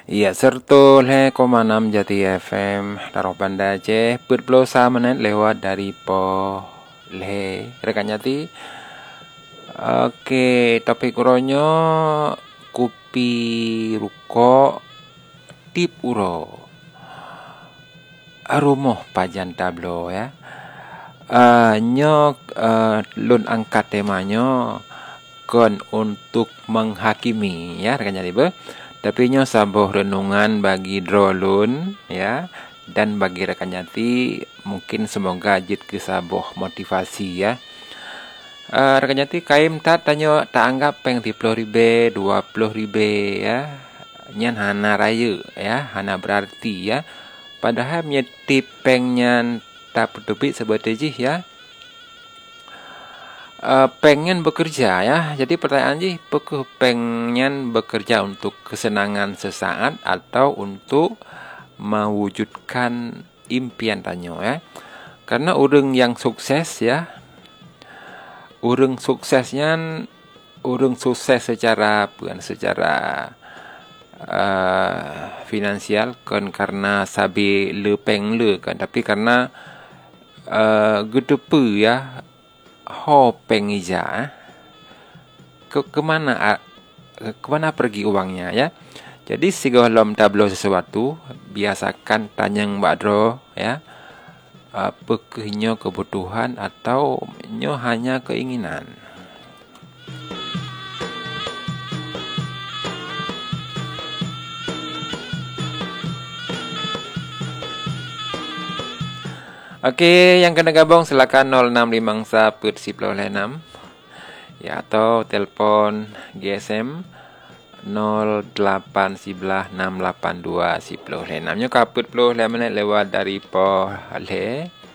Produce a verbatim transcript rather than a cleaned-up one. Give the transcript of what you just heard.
Iya, serta le koma enam Jati F M, Taruh Banda Aceh, empat puluh satu menit lewat dari po le rekan Jati. Oke, topik uronyo kopi ruko tip uro. Arumoh pajan tablo ya. Uh, nyok uh, lun angkat temanya kon untuk menghakimi ya rekan Jati be. Tapi nyo sabuh renungan bagi drolun ya, dan bagi rekan Jati mungkin semoga jid ke sabuh motivasi ya. Uh, rekan Jati kaim tak tanyo tak anggap peng tiplo ribe dua puluh ribe ya, nyan hana raya ya, hana berarti ya. Padahal nyetip pengnyan tak peduli sebetulnya ya. Uh, pengen bekerja ya. Jadi pertanyaan sih, pengen bekerja untuk kesenangan sesaat atau untuk mewujudkan impian tanyo ya. Karena orang yang sukses ya, orang suksesnya orang sukses secara bukan secara uh, finansial kan karena sabi le peng le kan, tapi karena uh, gedepe ya ho pengija ke kemana kemana pergi uangnya ya. Jadi sigolom tablo sesuatu biasakan tanyang badro ya, apa kenyo kebutuhan atau nyo hanya keinginan. Oke, yang kena gabung silakan nol enam lima satu sepuluh enam ya, atau telepon G S M nol delapan sembilan enam delapan dua sepuluh enam. Nyo kaput puluh menit lewat dari po le